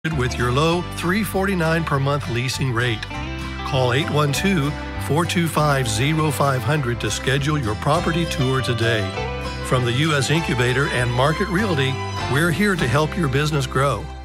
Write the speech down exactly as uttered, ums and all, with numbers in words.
with your low three hundred forty-nine dollars per month leasing rate. Call eight one two, four two five, zero five zero zero to schedule your property tour today. From the U S Incubator and Market Realty, we're here to help your business grow.